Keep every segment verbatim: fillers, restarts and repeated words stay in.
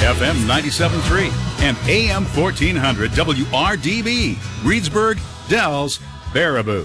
F M ninety-seven point three and A M fourteen hundred W R D B, Reedsburg, Dells, Baraboo.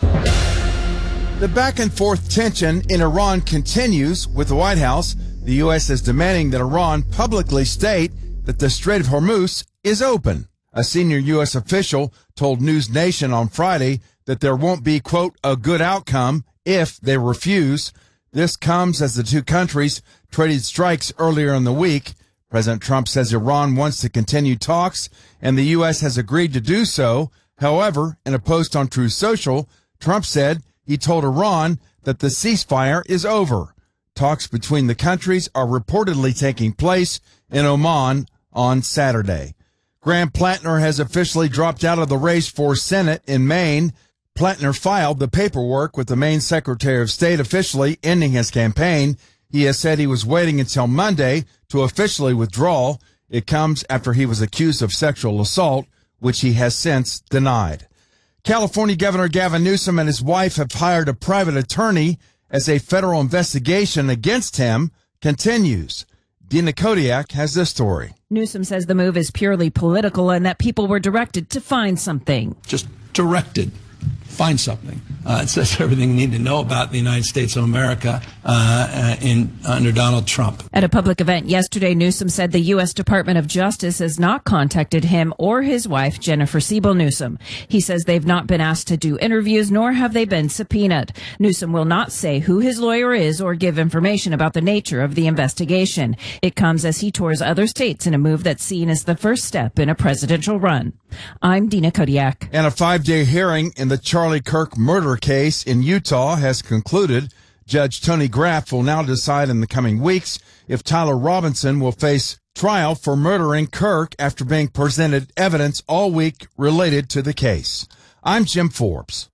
The back-and-forth tension in Iran continues, with the White House. The U S is demanding that Iran publicly state that the Strait of Hormuz is open. A senior U S official told News Nation on Friday that there won't be, quote, a good outcome if they refuse. This comes as the two countries traded strikes earlier in the week. President Trump says Iran wants to continue talks, and the U S has agreed to do so. However, in a post on Truth Social, Trump said he told Iran that the ceasefire is over. Talks between the countries are reportedly taking place in Oman on Saturday. Graham Plattner has officially dropped out of the race for Senate in Maine. Plattner filed the paperwork with the Maine Secretary of State officially ending his campaign. He has said he was waiting until Monday to officially withdraw. It comes after he was accused of sexual assault, which he has since denied. California Governor Gavin Newsom and his wife have hired a private attorney as a federal investigation against him continues. Dina Kodiak has this story. Newsom says the move is purely political and that people were directed to find something. Just directed. Find something. Uh, it says everything you need to know about the United States of America uh, in under Donald Trump. At a public event yesterday, Newsom said the U S Department of Justice has not contacted him or his wife, Jennifer Siebel Newsom. He says they've not been asked to do interviews, nor have they been subpoenaed. Newsom will not say who his lawyer is or give information about the nature of the investigation. It comes as he tours other states in a move that's seen as the first step in a presidential run. I'm Dina Kodiak. And a five-day hearing in the Charlie Kirk murder case in Utah has concluded. Judge Tony Graff will now decide in the coming weeks if Tyler Robinson will face trial for murdering Kirk after being presented evidence all week related to the case. I'm Jim Forbes.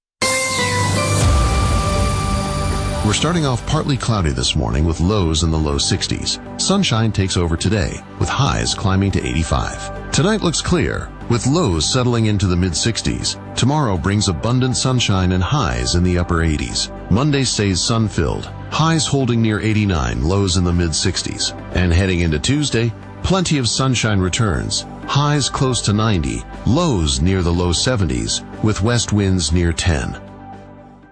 We're starting off partly cloudy this morning with lows in the low sixties. Sunshine takes over today, with highs climbing to eighty-five. Tonight looks clear, with lows settling into the mid-sixties. Tomorrow brings abundant sunshine and highs in the upper eighties. Monday stays sun-filled, highs holding near eighty-nine, lows in the mid-sixties. And heading into Tuesday, plenty of sunshine returns, highs close to ninety, lows near the low seventies, with west winds near ten.